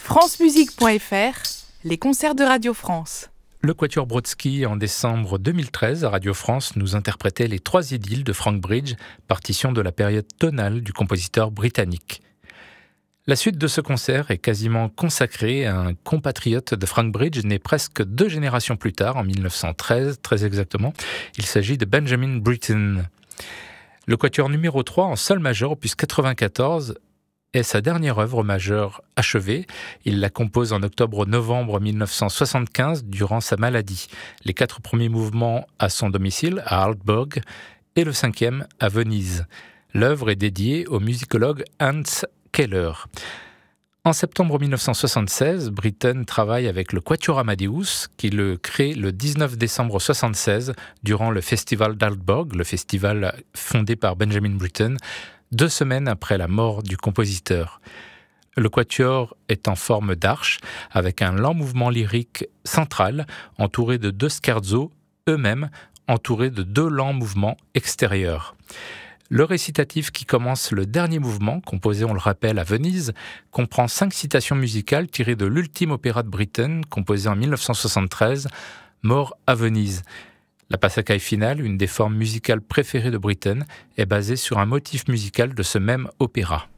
francemusique.fr, les concerts de Radio France. Le Quatuor Brodsky, en décembre 2013, à Radio France, nous interprétait les 3 idylles de Frank Bridge, partition de la période tonale du compositeur britannique. La suite de ce concert est quasiment consacrée à un compatriote de Frank Bridge, né presque 2 générations plus tard, en 1913, très exactement. Il s'agit de Benjamin Britten. Le Quatuor numéro 3 en sol majeur, opus 94, est sa dernière œuvre majeure achevée. Il la compose en octobre-novembre 1975 durant sa maladie. Les 4 premiers mouvements à son domicile, à Aalborg, et le 5e à Venise. L'œuvre est dédiée au musicologue Hans Keller. En septembre 1976, Britten travaille avec le Quatuor Amadeus, qui le crée le 19 décembre 1976 durant le Festival d'Aalborg, le festival fondé par Benjamin Britten, 2 semaines après la mort du compositeur. Le quatuor est en forme d'arche, avec un lent mouvement lyrique central, entouré de 2 scherzos, eux-mêmes entourés de 2 lents mouvements extérieurs. Le récitatif qui commence le dernier mouvement, composé, on le rappelle, à Venise, comprend 5 citations musicales tirées de l'ultime opéra de Britten, composé en 1973, Mort à Venise. La passacaille finale, une des formes musicales préférées de Britten, est basée sur un motif musical de ce même opéra.